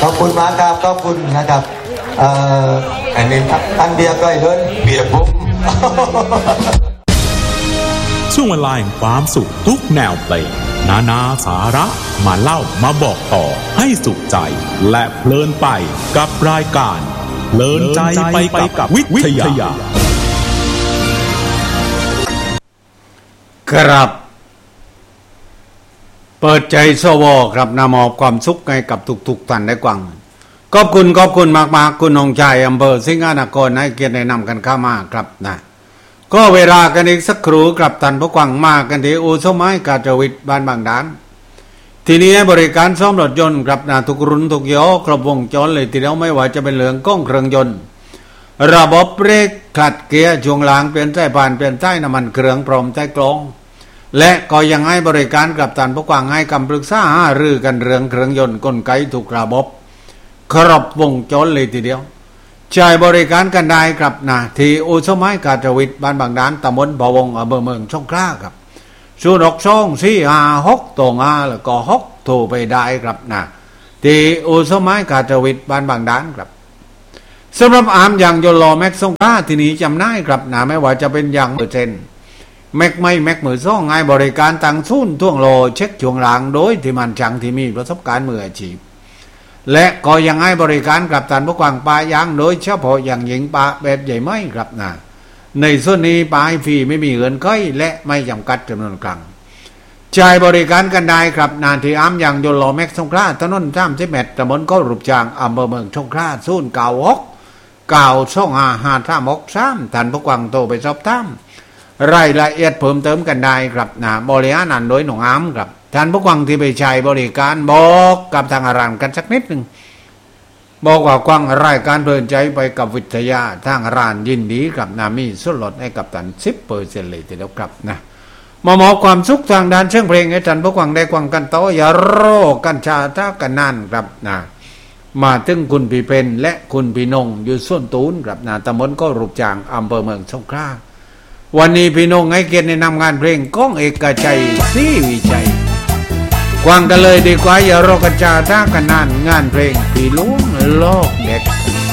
ขอบคุณมากครับขอบคุณนะครับอันนี้อันเดียวก็อีกเลยเบียร์ปุ๊บช่วงเวลาแห่งความสุขทุกแนวเพลงนาสาระมาเล่ามาบอกต่อให้สุขใจและเพลินไปกับรายการเพลินใจไปกับวิทยาครับเปิดใจสวครับนำมอบความสุขให้กับทุกท่านได้กว้างขอบคุณมากๆคุณน้องชายอำเภอสิงห์นครให้เกียรติแนะนำกันเข้ามาครับนะก็เวลากันอีกสักครู่กับท่านผู้กว้างมากันที่อู่ซ่อมไม้กาญจวิทย์บ้านบางด่านทีนี้บริการซ่อมรถยนต์ครับนะทุกรุ่นทุกยี่ห้อครบวงจรเลยทีเดียวไม่ว่าจะเป็นเรื่องกล้องเครื่องยนต์ระบบเบรกคลัตช์เกียร์ช่วงล่างเปลี่ยนสายพานเปลี่ยนสายน้ำมันเครื่องพร้อมสายกลองและก็ยังให้บริการกับท่านผู้กว้างให้คำปรึกษาหารือกันเรื่องเครื่องยนต์กลไกทุกระบบครบวงจรเลยทีเดียวใช้บริการกันได้ครับนะที่อู่ซ่อมไม้กาญจวิทย์บ้านบางด่านตำบลบ่อวงอำเภอเมืองสงขลาครับ06246ตรงแล้วก็6โทรไปได้ครับนะที่อู่ซ่อมไม้กาญจวิทย์บ้านบางด่านครับสำหรับอาร์มยางยนต์ล้อแม็กสงขลาที่นี้จำได้ครับนะไม่ว่าจะเป็นยาง100%แม็กไม่แม็กมือซ่องให้บริการตั้งศูนย์ท่วงโลเช็คช่วงล่างโดยที่มันจังที่มีประสบการณ์มืออาชีพและก็ยังให้บริการกับท่านผู้กว้างปลายางโดยเฉพาะอย่างยิ่งปลาแบบใหญ่ไม่ครับนะในส่วนนี้ปลาฟรีไม่มีเงินไขและไม่จำกัดจำนวนครั้งจ่ายบริการกันได้ครับนานที่อ้ำอย่างยนต์ล้อแม็กสงขลาถนน31ตำบลก็รูปจางอำเภอเมืองสงขลา096925553ท่านผู้กว้างโทรไปสอบถามรายละเอียดเพิ่มเติมกันได้ครับนะบริหารโดยหนองอ้ำครับท่านผู้กว้างที่ไปใช้บริการบอกกับทางร้านกันสักนิดนึงบอกว่ากว้างรายการเพลินใจไปกับวิทยาทางร้านยินดีกับนามีส่วนลดให้กับท่าน 10% เลยทีเดียวครับนะมอบความสุขทางด้านเสียงเพลงให้ท่านผู้กว้างได้กว้างกันต่ออย่ารอกันชาท่ากันนั่นครับนะมาถึงคุณพี่เพนและคุณพี่นงอยู่ส่วนตูนครับนะตำบลก็รูปจางอำเภอเมืองสงขลาวันนี้พี่นงให้เกียรติแนะนำงานเพลงก้องเอกชัยศรีวิชัยกว้างกันเลยดีกว่าอย่ารอกันชาท่ากันนานงานเพลงพี่ลุงโลกเด็ก